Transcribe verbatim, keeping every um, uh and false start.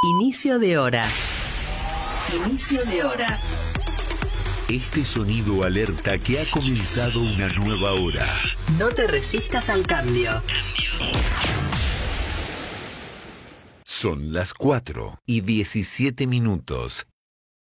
Inicio de hora. Inicio de hora. Este sonido alerta que ha comenzado una nueva hora. No te resistas al cambio. Son las cuatro y diecisiete minutos.